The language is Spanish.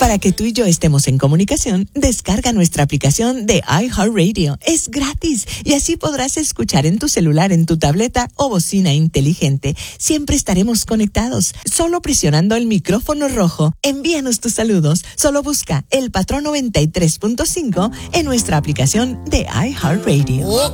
Para que tú y yo estemos en comunicación, descarga nuestra aplicación de iHeartRadio. Es gratis y así podrás escuchar en tu celular, en tu tableta o bocina inteligente. Siempre estaremos conectados, solo presionando el micrófono rojo. Envíanos tus saludos. Solo busca El Patrón 93.5 en nuestra aplicación de iHeartRadio.